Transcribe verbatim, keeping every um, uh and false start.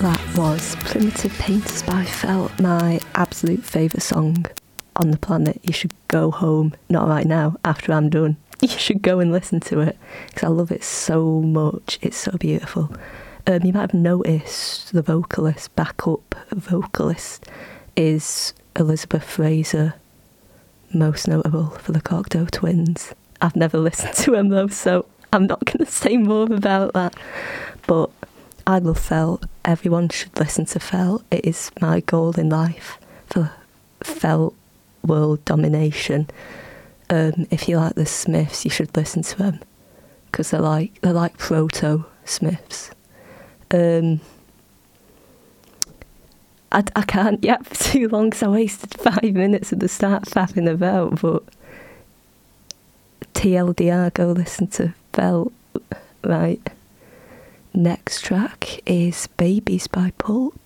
That was Primitive Painters by Felt, my absolute favourite song on the planet. You should go home, not right now, after I'm done. You should go and listen to it, because I love it so much. It's so beautiful. Um, you might have noticed the vocalist, backup vocalist, is Elizabeth Fraser, most notable for the Cocteau Twins. I've never listened to them though, so I'm not going to say more about that. But I love Felt. Everyone should listen to Felt. It is my goal in life for Felt world domination. Um, if you like the Smiths, you should listen to them, because they're like they're like proto Smiths. Um, I, I can't yap for too long, because I wasted five minutes at the start faffing about. But T L D R, go listen to Felt. Right. Next track is Babies by Pulp.